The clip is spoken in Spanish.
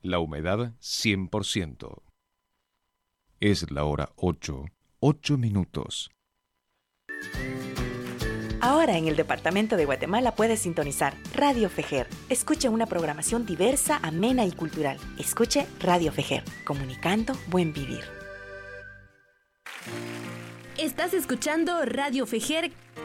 La humedad 100%. Es la hora 8, 8 minutos. Ahora en el departamento de Guatemala puedes sintonizar Radio Fejer. Escuche una programación diversa, amena y cultural. Escuche Radio Fejer, comunicando buen vivir. Estás escuchando Radio Fejer